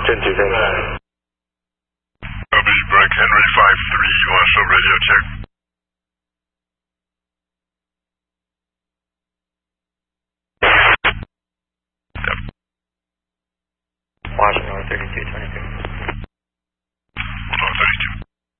10-2, thanks. Copy, Break Henry 5-3, you want to show radio check? Washington 3223.